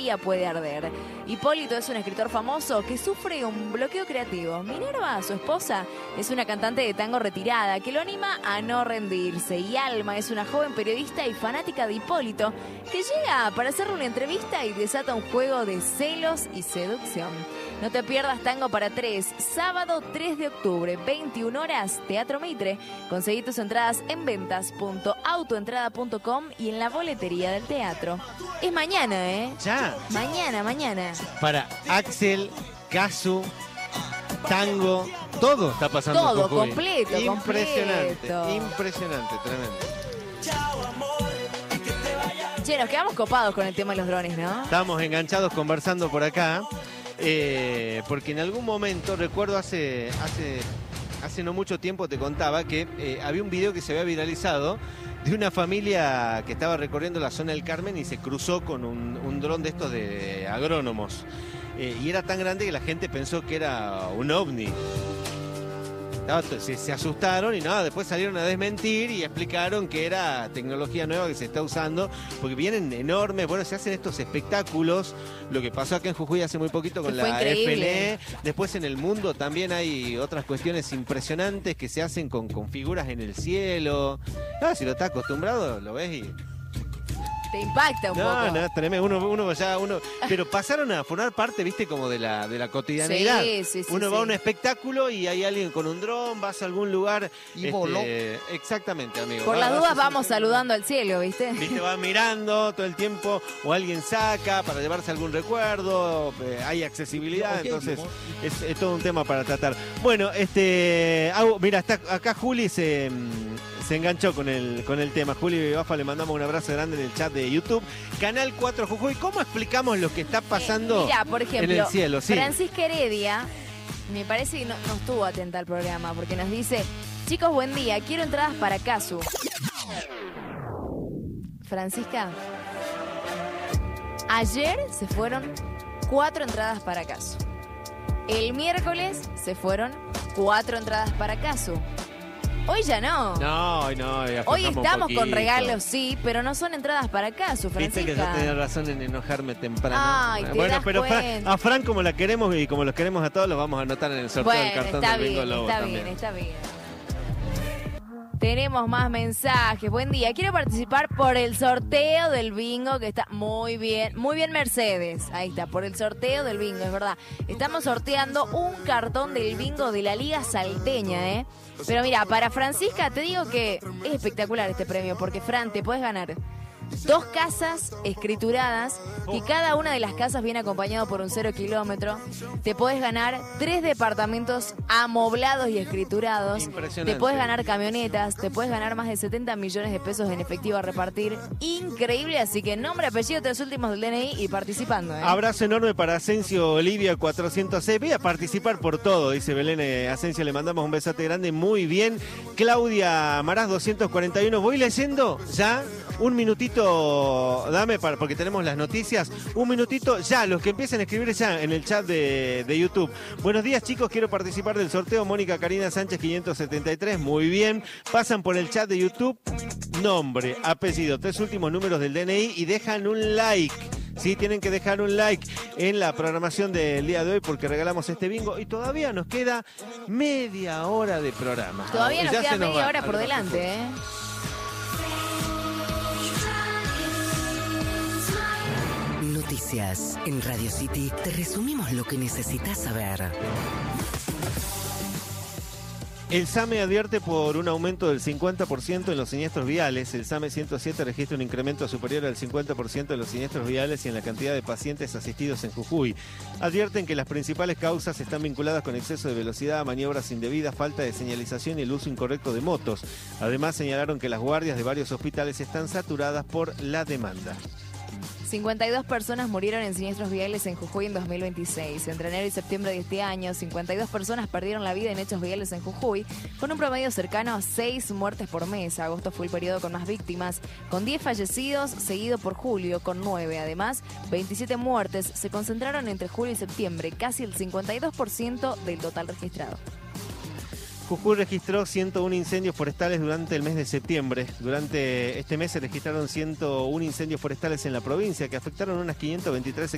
día puede arder. Hipólito es un escritor famoso que sufre un bloqueo creativo. Minerva, su esposa, es una cantante de tango retirada que lo anima a no rendirse. Y Alma es una joven periodista y fanática de Hipólito que llega para hacerle una entrevista y desata un juego de celos y seducción. No te pierdas Tango para Tres, sábado 3 de octubre, 21 horas, Teatro Mitre. Conseguí tus entradas en ventas.autoentrada.com y en la boletería del teatro. Es mañana, ¿eh? Ya. Mañana. Para Axel, Casu, Tango, todo está pasando. Todo, Jujuy. completo. Impresionante, tremendo. Che, nos quedamos copados con el tema de los drones, ¿no? Estábamos enganchados conversando por acá, porque en algún momento, recuerdo hace no mucho tiempo te contaba que había un video que se había viralizado de una familia que estaba recorriendo la zona del Carmen y se cruzó con un dron de estos de agrónomos. Y era tan grande que la gente pensó que era un ovni. Se asustaron y nada, después salieron a desmentir y explicaron que era tecnología nueva que se está usando, porque vienen enormes, bueno, se hacen estos espectáculos, lo que pasó acá en Jujuy hace muy poquito con la FNE, después en el mundo también hay otras cuestiones impresionantes que se hacen con figuras en el cielo. Si lo estás acostumbrado, lo ves y... Te impacta un poco. No, tremendo. Pero pasaron a formar parte, viste, como de la cotidianidad. Sí. Uno va a un espectáculo y hay alguien con un dron, vas a algún lugar. Y voló. Exactamente, amigo. Por las dudas vamos saludando al cielo, ¿viste? Viste, va mirando todo el tiempo, o alguien saca para llevarse algún recuerdo, hay accesibilidad, entonces es todo un tema para tratar. Bueno, mira, está acá Juli se enganchó con el tema. Juli Bafa, le mandamos un abrazo grande en el chat de YouTube. Canal 4 Jujuy, ¿cómo explicamos lo que está pasando mira, por ejemplo, en el cielo? Sí. Francisca Heredia, me parece que no estuvo atenta al programa, porque nos dice: chicos, buen día, quiero entradas para Casu. Francisca, ayer se fueron 4 entradas para Casu. El miércoles se fueron 4 entradas para Casu. Hoy ya no. No. Hoy estamos con regalos, sí, pero no son entradas para Casu, Francisca. Viste que yo tenía razón en enojarme temprano. Ay, te das pero cuenta. a Fran, como la queremos y como los queremos a todos, los vamos a anotar en el sorteo del cartón del Bingo Lobo también. Está bien. Tenemos más mensajes. Buen día. Quiero participar por el sorteo del bingo, que está muy bien. Muy bien, Mercedes. Ahí está, por el sorteo del bingo, es verdad. Estamos sorteando un cartón del bingo de la Liga Salteña, ¿eh? Pero mira, para Francisca te digo que es espectacular este premio, porque Fran, te puedes ganar 2 casas escrituradas, y cada una de las casas viene acompañado por un 0 kilómetro. Te podés ganar 3 departamentos amoblados y escriturados. Impresionante. Te podés ganar camionetas, te podés ganar más de 70 millones de pesos en efectivo a repartir. Increíble, así que nombre, apellido, 3 últimos del DNI y participando, ¿eh? Abrazo enorme para Asensio Olivia 406. Voy a participar por todo, dice Belén Asensio. Le mandamos un besote grande. Muy bien. Claudia Marás 241. Voy leyendo ya. Un minutito, dame, porque tenemos las noticias. Un minutito, ya, los que empiecen a escribir ya en el chat de YouTube. Buenos días, chicos, quiero participar del sorteo. Mónica Karina Sánchez 573, muy bien. Pasan por el chat de YouTube, nombre, apellido, 3 últimos números del DNI y dejan un like. Sí, tienen que dejar un like en la programación del día de hoy, porque regalamos este bingo y todavía nos queda media hora de programa. Todavía nos queda media hora por delante, ¿eh? Noticias. En Radio City te resumimos lo que necesitas saber. El SAME advierte por un aumento del 50% en los siniestros viales. El SAME 107 registra un incremento superior al 50% de los siniestros viales y en la cantidad de pacientes asistidos en Jujuy. Advierten que las principales causas están vinculadas con exceso de velocidad, maniobras indebidas, falta de señalización y el uso incorrecto de motos. Además, señalaron que las guardias de varios hospitales están saturadas por la demanda. 52 personas murieron en siniestros viales en Jujuy en 2026. Entre enero y septiembre de este año, 52 personas perdieron la vida en hechos viales en Jujuy, con un promedio cercano a 6 muertes por mes. Agosto fue el periodo con más víctimas, con 10 fallecidos, seguido por julio, con 9. Además, 27 muertes se concentraron entre julio y septiembre, casi el 52% del total registrado. Jujuy registró 101 incendios forestales durante el mes de septiembre. Durante este mes se registraron 101 incendios forestales en la provincia que afectaron unas 523